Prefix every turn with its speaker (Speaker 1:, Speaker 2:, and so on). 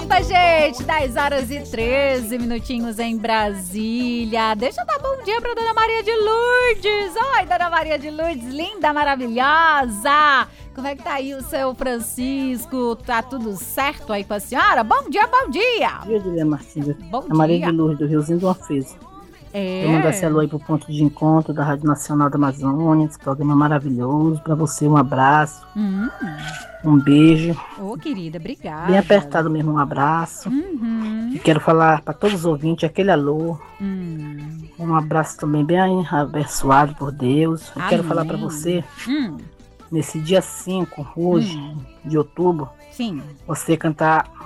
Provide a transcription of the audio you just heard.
Speaker 1: Opa, gente, 10 horas e 13 minutinhos em Brasília. Deixa eu dar bom dia pra Dona Maria de Lourdes. Oi, Dona Maria de Lourdes, linda, maravilhosa. Como é que tá aí o seu Francisco? Tá tudo certo aí com a senhora? Bom dia, bom dia.
Speaker 2: Bom dia, Dilema Silva.
Speaker 1: Bom
Speaker 2: A Maria
Speaker 1: dia.
Speaker 2: de Lourdes, do Riozinho do Anfeso.
Speaker 1: É.
Speaker 2: Eu mando esse alô aí pro ponto de encontro da Rádio Nacional da Amazônia. Esse programa maravilhoso. Pra você, um abraço, um beijo.
Speaker 1: Ô, querida, obrigada.
Speaker 2: Bem apertado mesmo, um abraço. E quero falar para todos os ouvintes aquele alô. Um abraço também bem abençoado por Deus. Eu quero falar para você, nesse dia 5, hoje, de outubro,
Speaker 1: Sim.
Speaker 2: você cantar